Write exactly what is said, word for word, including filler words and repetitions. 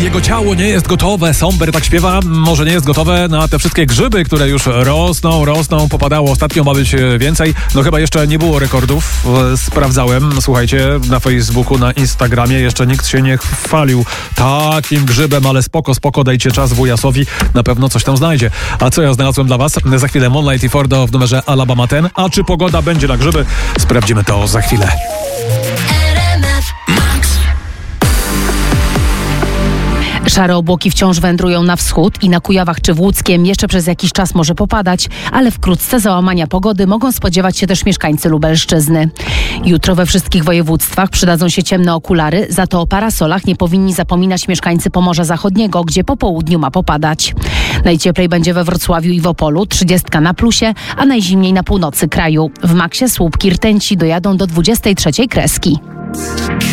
Jego ciało nie jest gotowe. Somber tak śpiewa. Może nie jest gotowe na te wszystkie grzyby, które już rosną, rosną. Popadało ostatnio, ma być więcej. No chyba jeszcze nie było rekordów. Sprawdzałem, słuchajcie, na Facebooku, na Instagramie. Jeszcze nikt się nie chwalił takim grzybem, ale spoko, spoko, dajcie czas wujasowi. Na pewno coś tam znajdzie. A co ja znalazłem dla was? Za chwilę Moonlight i Fordo w numerze Alabama ten. A czy pogoda będzie na grzyby? Sprawdzimy to za chwilę. Szare obłoki wciąż wędrują na wschód i na Kujawach czy w Łódzkiem jeszcze przez jakiś czas może popadać, ale wkrótce załamania pogody mogą spodziewać się też mieszkańcy Lubelszczyzny. Jutro we wszystkich województwach przydadzą się ciemne okulary, za to o parasolach nie powinni zapominać mieszkańcy Pomorza Zachodniego, gdzie po południu ma popadać. Najcieplej będzie we Wrocławiu i w Opolu, trzydziestka na plusie, a najzimniej na północy kraju. W Maksie słupki rtęci dojadą do dwudziestej trzeciej kreski.